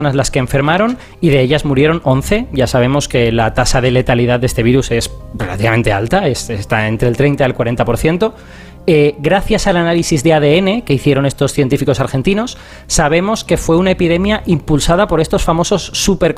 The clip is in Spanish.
las que enfermaron y de ellas murieron 11. Ya sabemos que la tasa de letalidad de este virus es relativamente alta, está entre el 30 y el 40%. Gracias al análisis de ADN que hicieron estos científicos argentinos, sabemos que fue una epidemia impulsada por estos famosos super